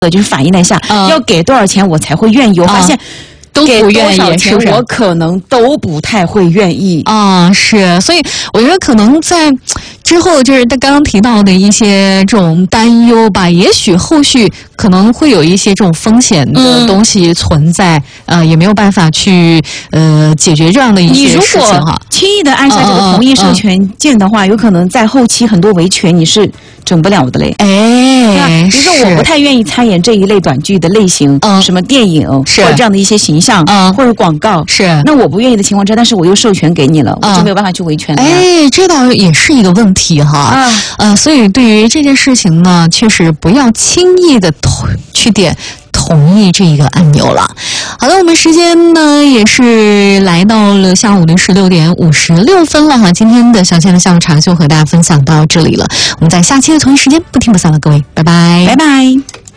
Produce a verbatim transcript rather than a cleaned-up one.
就是反映了一下、嗯、要给多少钱我才会愿意。我发现。嗯都不愿意， 是不是？我可能都不太会愿意啊，是，所以我觉得可能在之后，就是他刚刚提到的一些这种担忧吧，也许后续可能会有一些这种风险的东西存在，嗯、呃，也没有办法去呃解决这样的一些事情哈。 轻易的按下这个同意授权键的话，嗯嗯、有可能在后期很多维权你是整不了的嘞。 哎， 比如说我不太愿意参演这一类短剧的类型，嗯，什么电影是或者这样的一些形象，嗯，或者广告是。 那我不愿意的情况之下，但是我又授权给你了，嗯、我就没有办法去维权了。 哎，这倒也是一个问题哈。啊，呃，所以对于这件事情呢，确实不要轻易的去点同意这一个按钮了。好的，我们时间呢也是来到了下午的十六点五十六分了哈。今天的小倩的下午茶就和大家分享到这里了，我们在下期的同一时间不听不散了，各位，拜拜， 拜拜。